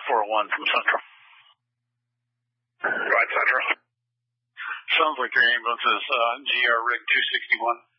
401 from Central. Right, Central. Sounds like your ambulance is GR Rig 261.